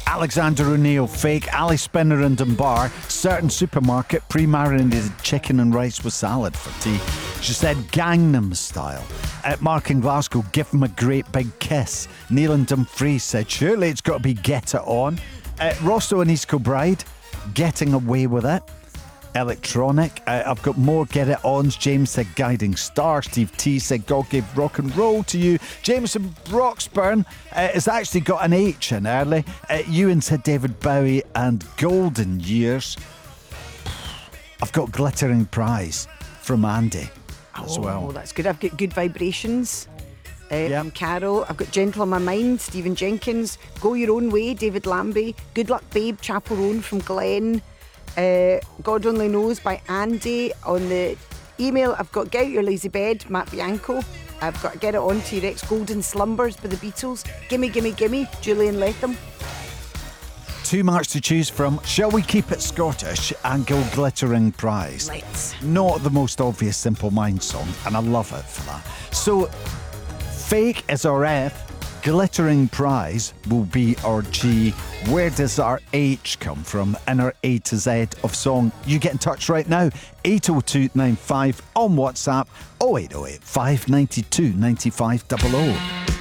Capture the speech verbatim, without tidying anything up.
Alexander O'Neill, fake. Ali Spinner in Dunbar. Certain supermarket, pre-marinated chicken and rice with salad for tea. She said Gangnam Style. At Mark in Glasgow, give him a great big kiss. Neil and Dumfries said, surely it's got to be Get It On. At Rosso and East Kilbride, Getting Away With It. Electronic. Uh, I've got more Get It Ons. James said Guiding Star. Steve T said God Gave Rock and Roll to You. Jameson Broxburn uh, has actually got an H in early. Uh, Ewan said David Bowie and Golden Years. I've got Glittering Prize from Andy as oh, well. Oh, that's good. I've got Good Vibrations. Uh, Yep. From Carol. I've got Gentle on My Mind, Stephen Jenkins. Go Your Own Way, David Lambie. Good Luck Babe, Chapel Roan from Glenn. Uh, God Only Knows by Andy. On the email, I've got Get Out Your Lazy Bed, Matt Bianco. I've got Get It On T-Rex, Golden Slumbers by the Beatles. Gimme Gimme Gimme, Julian Letham. Too much to choose from. Shall we keep it Scottish and go Glittering Prize? Let's. Not the most obvious Simple Minds song, and I love it for that. So, fake is our F, Glittering Prize will be our G. Where does our H come from in our A to Z of song? You get in touch right now. eight oh two nine five on WhatsApp, oh eight oh eight, five nine two, nine five zero zero.